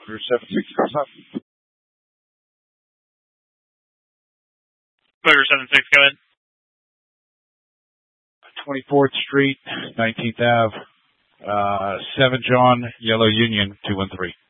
Cruise 76 cars up. Motor 76, go ahead. 24th Street, 19th Ave, 7 John, Yellow Union, 213.